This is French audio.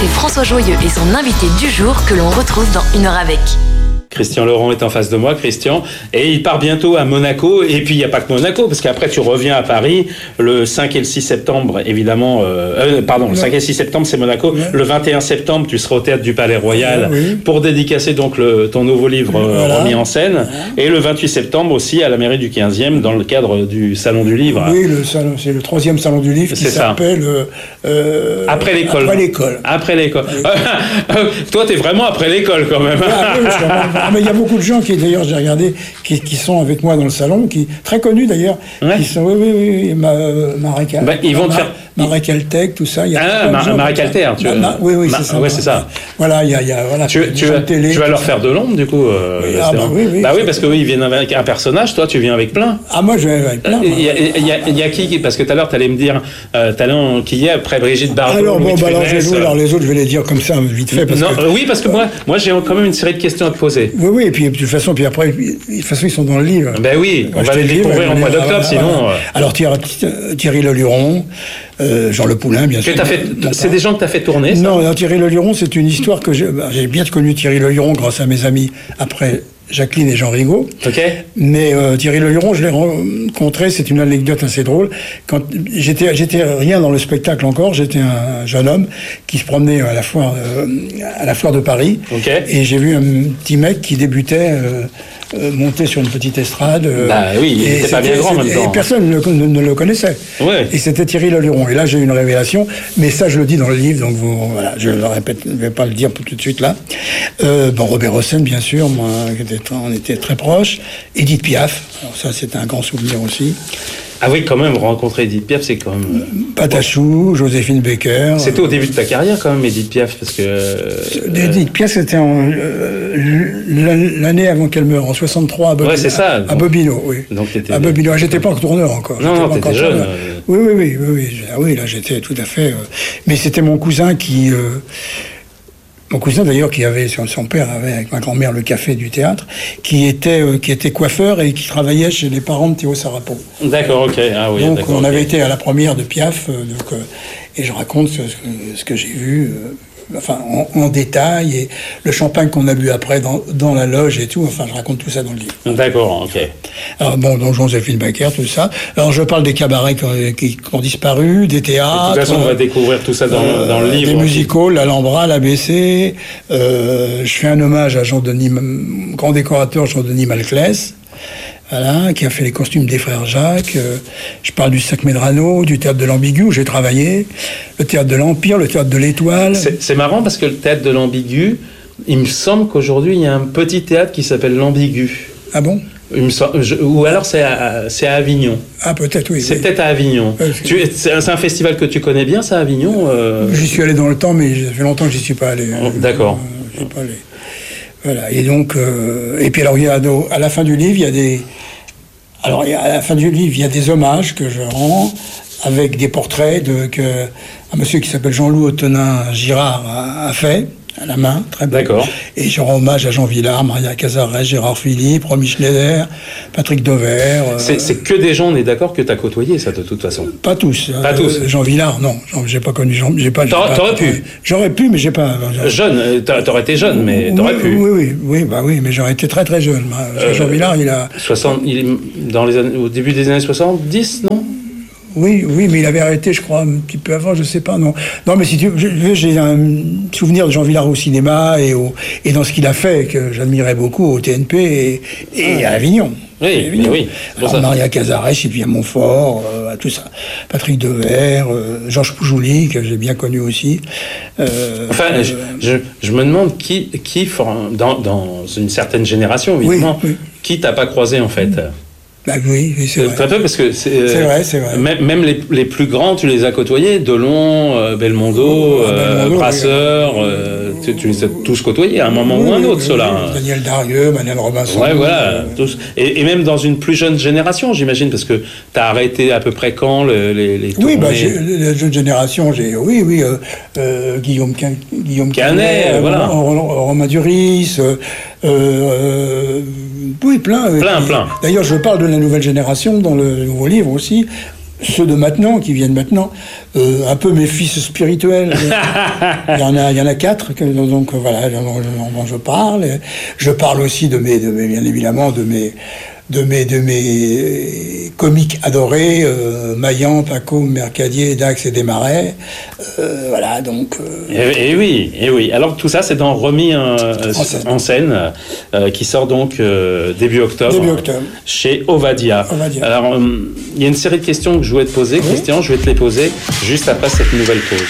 C'est François Joyeux et son invité du jour que l'on retrouve dans Une heure avec. Christian Laurent est en face de moi, Christian, et il part bientôt à Monaco, et puis il n'y a pas que Monaco, parce qu'après tu reviens à Paris, le 5 et le 6 septembre, évidemment, le 5 et 6 septembre c'est Monaco, le 21 septembre tu seras au Théâtre du Palais Royal pour dédicacer donc ton nouveau livre remis en scène, et le 28 septembre aussi à la mairie du 15e, dans le cadre du Salon du Livre. Oui, c'est le 3e Salon du Livre qui s'appelle... Après l'école. Après l'école. Toi t'es vraiment après l'école quand même. Mais il y a beaucoup de gens qui, d'ailleurs, j'ai regardé, qui sont avec moi dans le salon, très connus d'ailleurs, qui sont, Marek Altek, tout ça. Marek Alter, tu vois. Oui, c'est ça. Ouais, c'est ça. Voilà, il y a tu vas leur faire de l'ombre, du coup. Oui, parce que ils viennent avec un personnage, toi, tu viens avec plein. Ah, moi, je viens avec plein. Il y a qui, parce que tout à l'heure, tu allais me dire, qui y est après Brigitte Bardot. Alors, les autres, je vais les dire comme ça, vite fait. Parce que moi, j'ai quand même une série de questions à te poser. Oui, et puis de toute façon, ils sont dans le livre. Ben oui, on va les découvrir en mois d'octobre, sinon. Alors Thierry Leluron, Jean Le Poulain, bien sûr. C'est des gens que tu as fait tourner, ça? Non, Thierry Leluron, c'est une histoire que j'ai bien connu Thierry Leluron grâce à mes amis après Jacqueline et Jean Rigaud. Okay. Mais Thierry Leluron, je l'ai rencontré, c'est une anecdote assez drôle. Quand j'étais rien dans le spectacle encore, j'étais un jeune homme qui se promenait à la foire de Paris. Okay. Et j'ai vu un petit mec qui débutait monter sur une petite estrade. Il n'était pas bien grand en même temps. Et personne ne le connaissait. Ouais. Et c'était Thierry Leluron. Et là, j'ai eu une révélation. Mais ça, je le dis dans le livre, donc voilà, je le répète, je ne vais pas le dire tout de suite là. Robert Hossein, bien sûr, moi, on était très proches. Édith Piaf, alors ça, c'est un grand souvenir aussi. Ah oui, quand même, rencontrer Édith Piaf, c'est quand même... Patachou, Joséphine Baker... C'était au début de ta carrière, quand même, Édith Piaf, parce que... Édith Piaf, c'était l'année avant qu'elle meure, en 63, à Bobino. Ouais, c'est ça. À Bobino, oui. Donc, à Bobino. J'étais pas tourneur encore. Non, t'étais jeune. Oui, là, j'étais tout à fait... Mais c'était mon cousin qui... Mon cousin, d'ailleurs, son père avait, avec ma grand-mère, le café du théâtre, qui était coiffeur et qui travaillait chez les parents de Théo Sarapo. D'accord, ok. Ah oui, donc, on avait été à la première de Piaf, et je raconte ce que j'ai vu, en détail, et le champagne qu'on a bu après dans la loge et tout. Enfin, je raconte tout ça dans le livre. D'accord, ok. Alors, donc Joséphine Baker, tout ça. Alors, je parle des cabarets qui ont disparu, des théâtres. De toute façon, on va découvrir tout ça dans le livre. Des musicals, l'Alhambra, l'ABC. Je fais un hommage à Jean-Denis, grand décorateur Jean-Denis Malclès. Voilà, qui a fait les costumes des frères Jacques. Je parle du Sac Medrano, du Théâtre de l'Ambigu, où j'ai travaillé, le Théâtre de l'Empire, le Théâtre de l'Étoile. C'est marrant parce que le Théâtre de l'Ambigu, il me semble qu'aujourd'hui, il y a un petit théâtre qui s'appelle l'Ambigu. Ah bon? Ou alors c'est à Avignon. Ah, peut-être, oui. C'est peut-être à Avignon. C'est un festival que tu connais bien, ça, Avignon J'y suis allé dans le temps, mais ça fait longtemps que j'y suis pas allé. D'accord. Je suis pas allé. Voilà, et donc... et puis alors, à la fin du livre, il y a des... Alors, à la fin du livre, il y a des hommages que je rends avec des portraits un monsieur qui s'appelle Jean-Loup Autenin Girard a fait, à la main, très bien. D'accord. Et je rends hommage à Jean Villard, Maria Cazares, Gérard Philippe, Romy Schneider, Patrick Dover. C'est que des gens, on est d'accord, que tu as côtoyé, ça, de toute façon. Pas tous. Pas tous. Jean Villard, non. J'ai pas connu Jean. T'aurais pu. J'aurais pu, mais j'ai pas. Jeune, t'aurais été jeune, mais t'aurais pu. Oui, mais j'aurais été très très jeune. Jean Villard, il est au début des années 70, non? Oui, mais il avait arrêté, je crois, un petit peu avant, je sais pas, non. Non, mais si tu veux, j'ai un souvenir de Jean Villard au cinéma et dans ce qu'il a fait, que j'admirais beaucoup au TNP et à Avignon. Oui. Alors, Maria Cazares, Sylvia Montfort, tout ça. Patrick Devers, Georges Poujouli, que j'ai bien connu aussi. Je me demande qui dans une certaine génération, évidemment, qui t'as pas croisé, en fait. Bah oui, c'est vrai. Très peu, parce que c'est vrai. Même les plus grands, tu les as côtoyés, Delon, Belmondo, Brasseur, tu les as tous côtoyés à un moment ou un autre, ceux-là. Daniel Darieux, Manuel Robinson. Ouais, voilà, tous. Et même dans une plus jeune génération, j'imagine, parce que tu as arrêté à peu près quand les tournées? Oui, la jeune génération, Guillaume Canet, voilà. Romain Duris, oui, plein. Plein. D'ailleurs, je parle de la nouvelle génération dans le nouveau livre aussi. ceux de maintenant, qui viennent maintenant, un peu mes fils spirituels. Il y en a 4, donc voilà, dont je parle. Je parle aussi bien évidemment de mes comiques adorés, Maillan, Paco, Mercadier, Dax et Desmarais. Voilà, donc... Et oui. Alors tout ça, c'est dans Remis en scène, qui sort donc début octobre, chez Ovadia. Alors, il y a une série de questions que je voulais te poser, Christian, je vais te les poser juste après cette nouvelle pause.